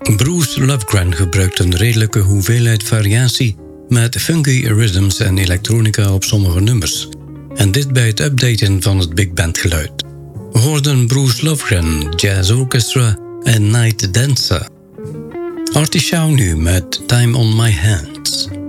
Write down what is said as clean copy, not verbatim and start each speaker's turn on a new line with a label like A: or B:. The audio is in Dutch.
A: Bruce Lovegren gebruikt een redelijke hoeveelheid variatie met funky rhythms en elektronica op sommige nummers. En dit bij het updaten van het big band geluid. We hoorden Bruce Lovegren, Jazz Orchestra en Night Dancer. Artie Shaw nu met Time on My Hands.